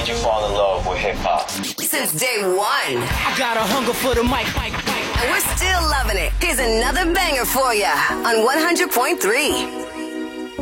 made you fall in love with hip-hop? Since day one. I got a hunger for the mic. And we're still loving it. Here's another banger for ya on 100.3.